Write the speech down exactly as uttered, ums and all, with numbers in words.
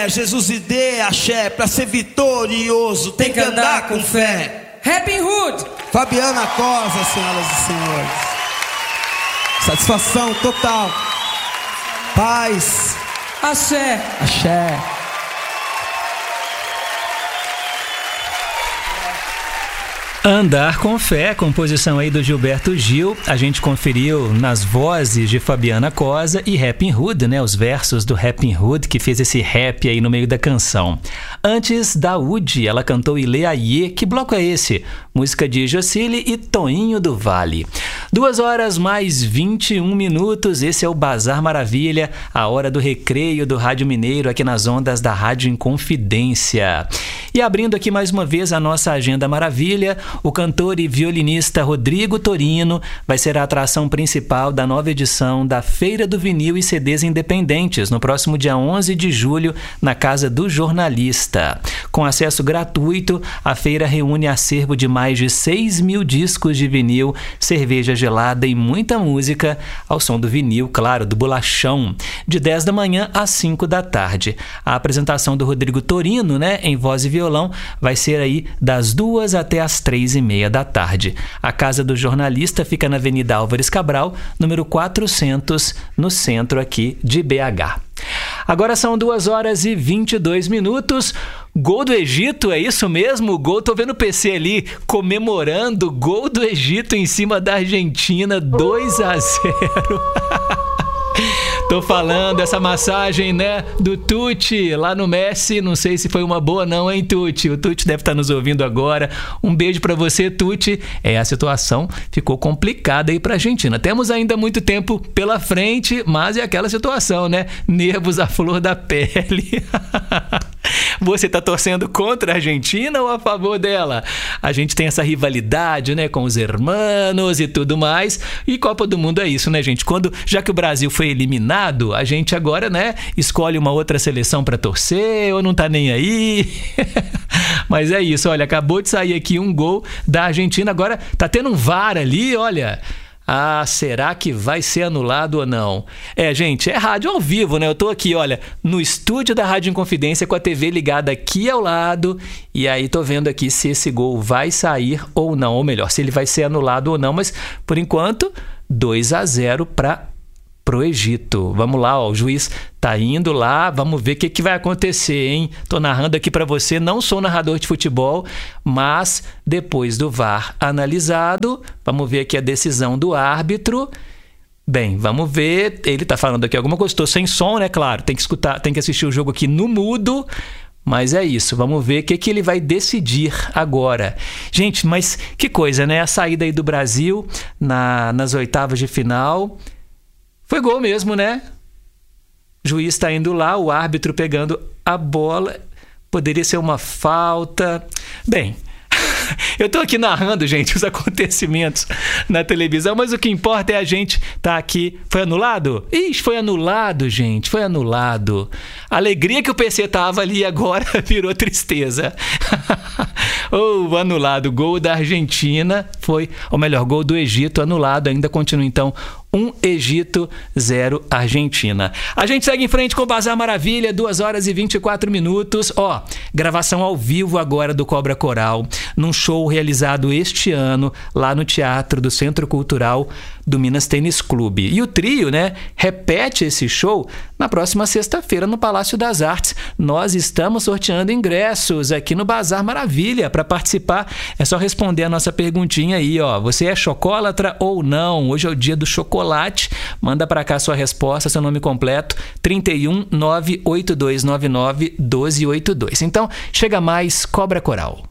Jesus e dê axé, pra ser vitorioso tem que andar com fé. Happy Hood! Fabiana Cosa, senhoras e senhores. Satisfação total. Paz. Axé. Axé. Andar com Fé, composição aí do Gilberto Gil. A gente conferiu nas vozes de Fabiana Cosa e Rappin' Hood, né? Os versos do Rappin' Hood, que fez esse rap aí no meio da canção. Antes, Daúde, ela cantou Ilê Aie. Que bloco é esse? Música de Jocely e Toinho do Vale. Duas horas mais vinte e um minutos. Esse é o Bazar Maravilha, a hora do recreio do Rádio Mineiro, aqui nas ondas da Rádio Inconfidência. E abrindo aqui mais uma vez a nossa Agenda Maravilha, o cantor e violinista Rodrigo Torino vai ser a atração principal da nova edição da Feira do Vinil e C Ds Independentes, no próximo dia onze de julho, na Casa do Jornalista. Com acesso gratuito, a feira reúne acervo de mais de seis mil discos de vinil, cerveja gelada e muita música, ao som do vinil, claro, do bolachão, de dez da manhã às cinco da tarde. A apresentação do Rodrigo Torino, né, em voz e violão, vai ser aí das duas até as três e meia da tarde. A Casa do Jornalista fica na Avenida Álvares Cabral, número quatrocentos, no centro aqui de B H. Agora são duas horas e vinte e dois minutos. Gol do Egito, é isso mesmo? Gol, tô vendo o P C ali comemorando. Gol do Egito em cima da Argentina, dois a zero. Tô falando, essa massagem, né, do Tuti lá no Messi, não sei se foi uma boa não, hein, Tuti? O Tuti deve estar nos ouvindo agora. Um beijo pra você, Tuti. É, a situação ficou complicada aí pra Argentina. Temos ainda muito tempo pela frente, mas é aquela situação, né? Nervos à flor da pele. Você tá torcendo contra a Argentina ou a favor dela? A gente tem essa rivalidade, né, com os hermanos e tudo mais. E Copa do Mundo é isso, né, gente? Quando, já que o Brasil foi eliminado, a gente agora, né, escolhe uma outra seleção para torcer ou não tá nem aí. Mas é isso, olha, acabou de sair aqui um gol da Argentina, agora tá tendo um V A R ali, olha. Ah, será que vai ser anulado ou não? É, gente, é rádio ao vivo, né? Eu tô aqui, olha, no estúdio da Rádio Inconfidência com a T V ligada aqui ao lado, e aí tô vendo aqui se esse gol vai sair ou não, ou melhor, se ele vai ser anulado ou não, mas por enquanto dois a zero para pro Egito. Vamos lá, ó, o juiz tá indo lá, vamos ver o que, que vai acontecer, hein? Tô narrando aqui para você, não sou narrador de futebol, mas depois do V A R analisado, vamos ver aqui a decisão do árbitro. Bem, vamos ver, ele tá falando aqui alguma coisa, tô sem som, né? Claro, tem que escutar, tem que assistir o jogo aqui no mudo, mas é isso, vamos ver o que, que ele vai decidir agora. Gente, mas que coisa, né? A saída aí do Brasil na, nas oitavas de final... Foi gol mesmo, né? O juiz está indo lá, o árbitro pegando a bola. Poderia ser uma falta. Bem, eu tô aqui narrando, gente, os acontecimentos na televisão, mas o que importa é a gente tá aqui. Foi anulado? Ixi, foi anulado, gente, foi anulado. A alegria que o P C tava ali agora virou tristeza. Oh, anulado. Gol da Argentina foi, ou melhor, gol do Egito anulado. Ainda continua, então, um Egito, zero Argentina. A gente segue em frente com o Bazar Maravilha, duas horas e vinte e quatro minutos. Ó, gravação ao vivo agora do Cobra Coral, num show realizado este ano lá no Teatro do Centro Cultural do Minas Tênis Clube. E o trio, né, repete esse show na próxima sexta-feira no Palácio das Artes. Nós estamos sorteando ingressos aqui no Bazar Maravilha. Para participar, é só responder a nossa perguntinha aí, ó. Você é chocólatra ou não? Hoje é o dia do chocolate. Manda para cá sua resposta, seu nome completo, trinta e um, nove oito dois nove nove, doze oitenta e dois. Então, chega mais, Cobra Coral.